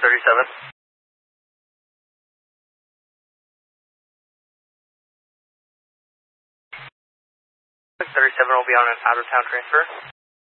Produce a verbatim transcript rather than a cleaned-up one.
thirty-seven. thirty-seven will be on an out-of-town transfer.